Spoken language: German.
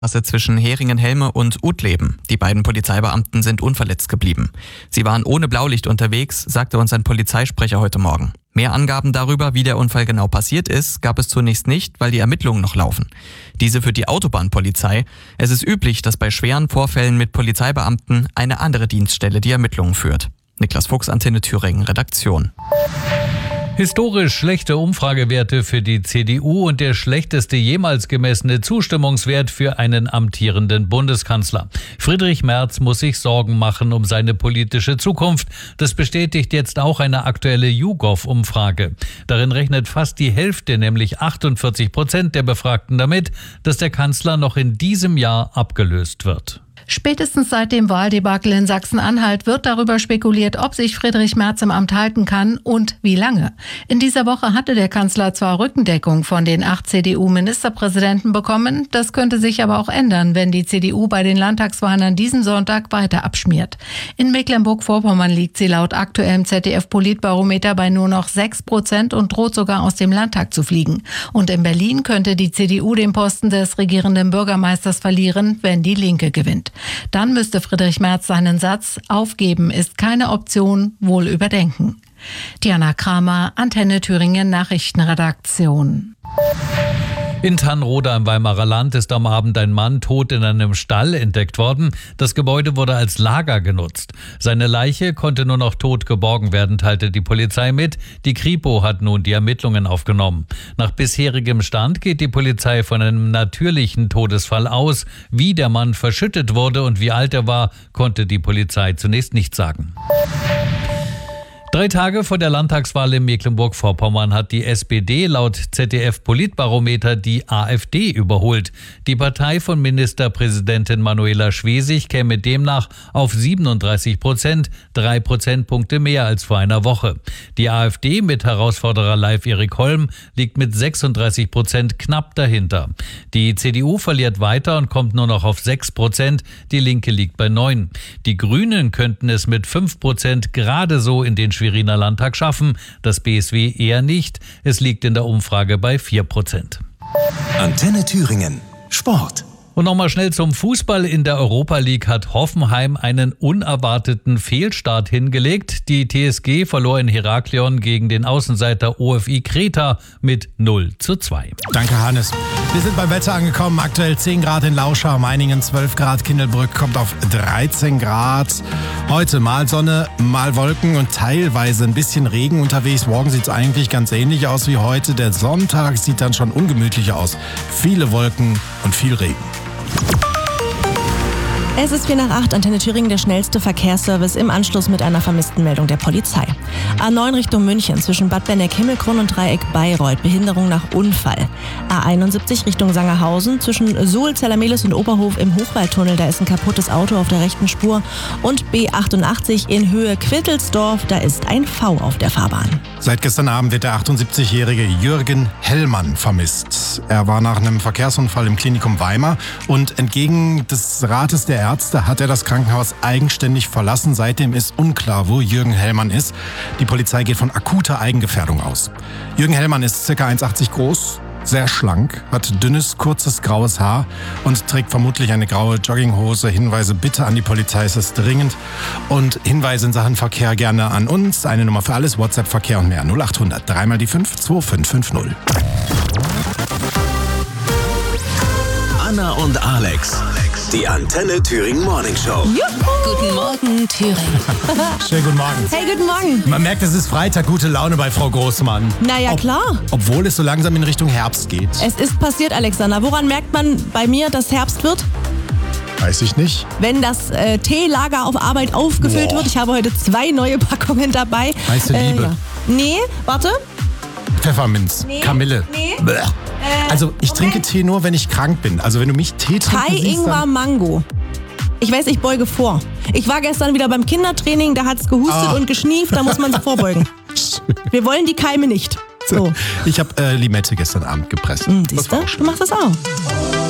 Zwischen Heringen-Helme und Utleben. Die beiden Polizeibeamten sind unverletzt geblieben. Sie waren ohne Blaulicht unterwegs, sagte uns ein Polizeisprecher heute Morgen. Mehr Angaben darüber, wie der Unfall genau passiert ist, gab es zunächst nicht, weil die Ermittlungen noch laufen. Diese führt die Autobahnpolizei. Es ist üblich, dass bei schweren Vorfällen mit Polizeibeamten eine andere Dienststelle die Ermittlungen führt. Niklas Fuchs, Antenne Thüringen, Redaktion. Historisch schlechte Umfragewerte für die CDU und der schlechteste jemals gemessene Zustimmungswert für einen amtierenden Bundeskanzler. Friedrich Merz muss sich Sorgen machen um seine politische Zukunft. Das bestätigt jetzt auch eine aktuelle YouGov-Umfrage. Darin rechnet fast die Hälfte, nämlich 48% der Befragten damit, dass der Kanzler noch in diesem Jahr abgelöst wird. Spätestens seit dem Wahldebakel in Sachsen-Anhalt wird darüber spekuliert, ob sich Friedrich Merz im Amt halten kann und wie lange. In dieser Woche hatte der Kanzler zwar Rückendeckung von den 8 CDU-Ministerpräsidenten bekommen, das könnte sich aber auch ändern, wenn die CDU bei den Landtagswahlen an diesem Sonntag weiter abschmiert. In Mecklenburg-Vorpommern liegt sie laut aktuellem ZDF-Politbarometer bei nur noch 6% und droht sogar aus dem Landtag zu fliegen. Und in Berlin könnte die CDU den Posten des regierenden Bürgermeisters verlieren, wenn die Linke gewinnt. Dann müsste Friedrich Merz seinen Satz "Aufgeben ist keine Option" wohl überdenken. Diana Kramer, Antenne Thüringen Nachrichtenredaktion. In Tannroda im Weimarer Land ist am Abend ein Mann tot in einem Stall entdeckt worden. Das Gebäude wurde als Lager genutzt. Seine Leiche konnte nur noch tot geborgen werden, teilte die Polizei mit. Die Kripo hat nun die Ermittlungen aufgenommen. Nach bisherigem Stand geht die Polizei von einem natürlichen Todesfall aus. Wie der Mann verschüttet wurde und wie alt er war, konnte die Polizei zunächst nicht sagen. 3 Tage vor der Landtagswahl in Mecklenburg-Vorpommern hat die SPD laut ZDF-Politbarometer die AfD überholt. Die Partei von Ministerpräsidentin Manuela Schwesig käme demnach auf 37%, 3 Prozentpunkte mehr als vor einer Woche. Die AfD mit Herausforderer Leif Erik Holm liegt mit 36% knapp dahinter. Die CDU verliert weiter und kommt nur noch auf 6%, die Linke liegt bei 9%. Die Grünen könnten es mit 5% gerade so in den Schweriner Landtag schaffen, das BSW eher nicht. Es liegt in der Umfrage bei 4%. Antenne Thüringen. Sport. Und nochmal schnell zum Fußball. In der Europa League hat Hoffenheim einen unerwarteten Fehlstart hingelegt. Die TSG verlor in Heraklion gegen den Außenseiter OFI Kreta mit 0:2. Danke, Hannes. Wir sind beim Wetter angekommen. Aktuell 10 Grad in Lauschau, Meiningen 12 Grad, Kindelbrück kommt auf 13 Grad. Heute mal Sonne, mal Wolken und teilweise ein bisschen Regen unterwegs. Morgen sieht es eigentlich ganz ähnlich aus wie heute. Der Sonntag sieht dann schon ungemütlicher aus. Viele Wolken und viel Regen. Es ist 7:45, Antenne Thüringen, der schnellste Verkehrsservice im Anschluss mit einer vermissten Meldung der Polizei. A9 Richtung München zwischen Bad Benneck-Himmelkron und Dreieck Bayreuth, Behinderung nach Unfall. A71 Richtung Sangerhausen zwischen Suhl, Zellermelis und Oberhof im Hochwaldtunnel, da ist ein kaputtes Auto auf der rechten Spur. Und B88 in Höhe Quittelsdorf, da ist ein V auf der Fahrbahn. Seit gestern Abend wird der 78-jährige Jürgen Hellmann vermisst. Er war nach einem Verkehrsunfall im Klinikum Weimar und entgegen des Rates der Ärzte hat er das Krankenhaus eigenständig verlassen. Seitdem ist unklar, wo Jürgen Hellmann ist. Die Polizei geht von akuter Eigengefährdung aus. Jürgen Hellmann ist ca. 1,80 groß, sehr schlank, hat dünnes, kurzes, graues Haar und trägt vermutlich eine graue Jogginghose. Hinweise bitte an die Polizei, ist es dringend. Und Hinweise in Sachen Verkehr gerne an uns. Eine Nummer für alles, WhatsApp, Verkehr und mehr. 0800 3 mal die 5 2550. Anna und Alex. Die Antenne Thüringen Morning Show. Guten Morgen, Thüringen. Schönen guten Morgen. Hey, guten Morgen. Man merkt, es ist Freitag, gute Laune bei Frau Großmann. Naja, klar. Obwohl es so langsam in Richtung Herbst geht. Es ist passiert, Alexander. Woran merkt man bei mir, dass Herbst wird? Weiß ich nicht. Wenn das Teelager auf Arbeit aufgefüllt wird. Ich habe heute 2 neue Packungen dabei. Heiße Liebe. Ja. Nee, warte. Pfefferminz. Nee. Kamille. Nee. Also ich trinke Tee nur, wenn ich krank bin. Also wenn du mich Tee trinken Thai, siehst, Ingwer, Mango. Ich weiß, ich beuge vor. Ich war gestern wieder beim Kindertraining, da hat's gehustet und geschnieft, da muss man sich vorbeugen. Wir wollen die Keime nicht. So. Ich habe Limette gestern Abend gepresst. Siehst du? Du machst das auch.